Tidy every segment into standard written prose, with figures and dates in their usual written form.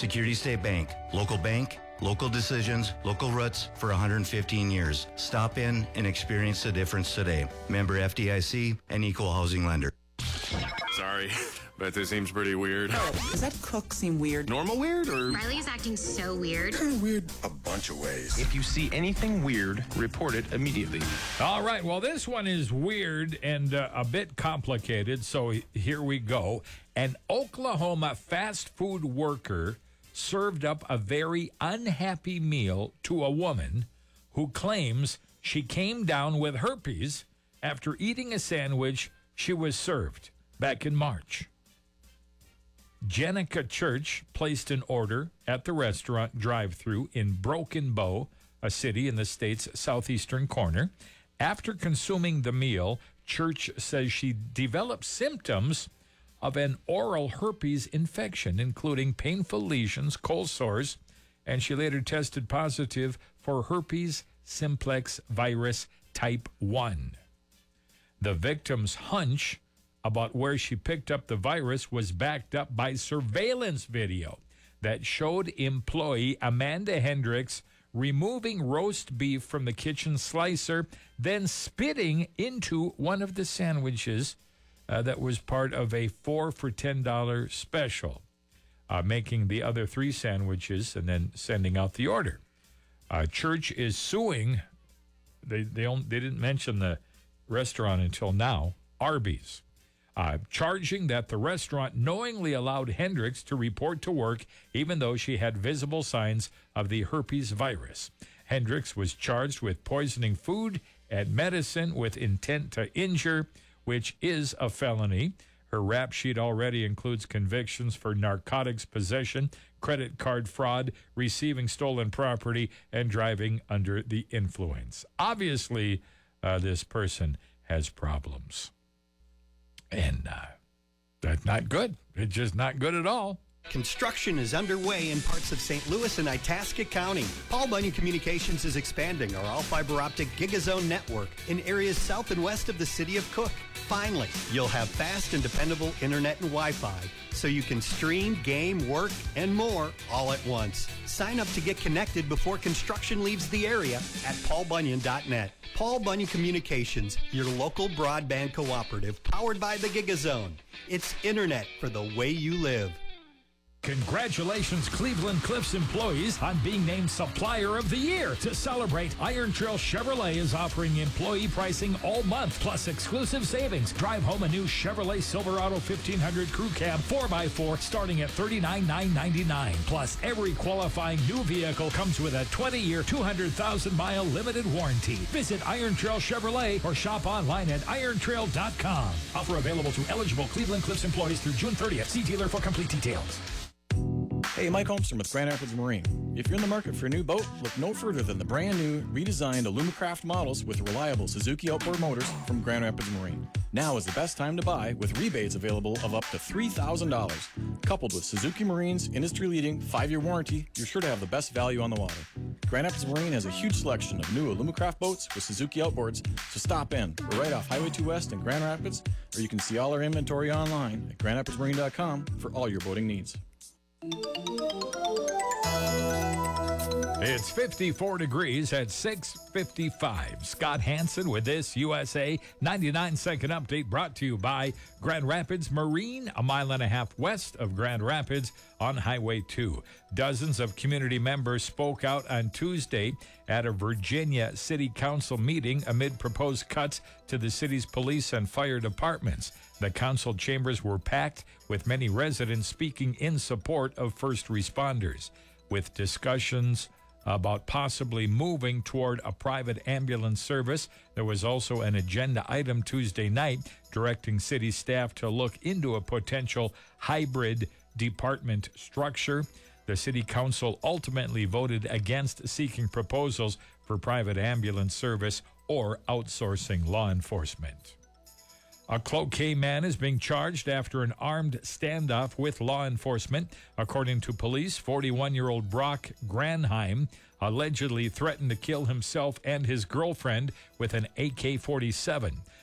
Security State Bank. Local bank, local decisions, local roots for 115 years. Stop in and experience the difference today. Member FDIC and equal housing lender. Sorry, but this seems pretty weird. Does that cook seem weird? Normal weird or? Riley is acting so weird. Weird a bunch of ways. If you see anything weird, report it immediately. All right, well, this one is weird and a bit complicated, so here we go. An Oklahoma fast food worker served up a very unhappy meal to a woman who claims she came down with herpes after eating a sandwich she was served back in March. Jenica Church placed an order at the restaurant drive-thru in Broken Bow, a city in the state's southeastern corner. After consuming the meal, Church says she developed symptoms of an oral herpes infection, including painful lesions, cold sores, and she later tested positive for herpes simplex virus type 1. The victim's hunch about where she picked up the virus was backed up by surveillance video that showed employee Amanda Hendricks removing roast beef from the kitchen slicer, then spitting into one of the sandwiches that was part of a 4 for $10 special, making the other 3 sandwiches and then sending out the order. Church is suing. They didn't mention the restaurant until now, Arby's, charging that the restaurant knowingly allowed Hendricks to report to work even though she had visible signs of the herpes virus. Hendricks was charged with poisoning food and medicine with intent to injure, which is a felony. Her rap sheet already includes convictions for narcotics possession, credit card fraud, receiving stolen property, and driving under the influence. Obviously, this person has problems. And that's not good. It's just not good at all. Construction is underway in parts of St. Louis and Itasca County. Paul Bunyan Communications is expanding our all-fiber optic GigaZone network in areas south and west of the city of Cook. Finally, you'll have fast and dependable internet and Wi-Fi, so you can stream, game, work, and more all at once. Sign up to get connected before construction leaves the area at paulbunyan.net. Paul Bunyan Communications, your local broadband cooperative powered by the GigaZone. It's internet for the way you live. Congratulations, Cleveland Cliffs employees, on being named Supplier of the Year. To celebrate, Iron Trail Chevrolet is offering employee pricing all month, plus exclusive savings. Drive home a new Chevrolet Silverado 1500 Crew Cab 4x4 starting at $39,999. Plus, every qualifying new vehicle comes with a 20-year, 200,000-mile limited warranty. Visit Iron Trail Chevrolet or shop online at irontrail.com. Offer available to eligible Cleveland Cliffs employees through June 30th. See dealer for complete details. Hey, Mike Holmstrom with Grand Rapids Marine. If you're in the market for a new boat, look no further than the brand new, redesigned Alumacraft models with reliable Suzuki outboard motors from Grand Rapids Marine. Now is the best time to buy, with rebates available of up to $3,000. Coupled with Suzuki Marine's industry-leading 5-year warranty, you're sure to have the best value on the water. Grand Rapids Marine has a huge selection of new Alumacraft boats with Suzuki outboards, so stop in. We're right off Highway 2 West in Grand Rapids, or you can see all our inventory online at GrandRapidsMarine.com for all your boating needs. It's 54 degrees at 6:55. Scott Hansen with this USA 99-second update brought to you by Grand Rapids Marine, a mile and a half west of Grand Rapids on Highway 2. Dozens of community members spoke out on Tuesday at a Virginia City Council meeting amid proposed cuts to the city's police and fire departments. The council chambers were packed with many residents speaking in support of first responders, with discussions about possibly moving toward a private ambulance service. There was also an agenda item Tuesday night directing city staff to look into a potential hybrid department structure. The city council ultimately voted against seeking proposals for private ambulance service or outsourcing law enforcement. A Cloquet man is being charged after an armed standoff with law enforcement. According to police, 41-year-old Brock Granheim allegedly threatened to kill himself and his girlfriend with an AK-47.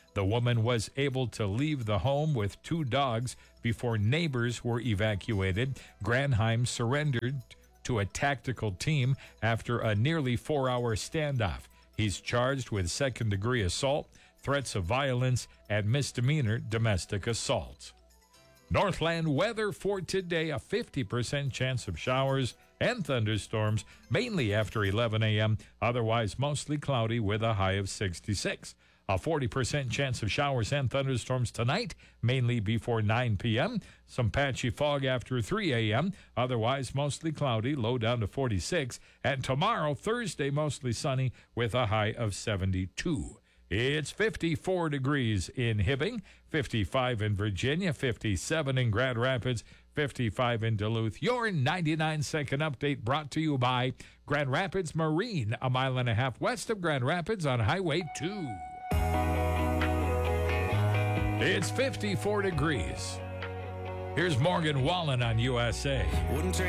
The woman was able to leave the home with 2 dogs before neighbors were evacuated. Granheim surrendered to a tactical team after a nearly 4-hour standoff. He's charged with second-degree assault, threats of violence, and misdemeanor domestic assault. Northland weather for today, a 50% chance of showers and thunderstorms, mainly after 11 a.m., otherwise mostly cloudy with a high of 66. A 40% chance of showers and thunderstorms tonight, mainly before 9 p.m. Some patchy fog after 3 a.m., otherwise mostly cloudy, low down to 46. And tomorrow, Thursday, mostly sunny with a high of 72. It's 54 degrees in Hibbing, 55 in Virginia, 57 in Grand Rapids, 55 in Duluth. Your 99-second update brought to you by Grand Rapids Marine, a 1.5 miles west of Grand Rapids on Highway 2. It's 54 degrees. Here's Morgan Wallen on USA. Wouldn't trade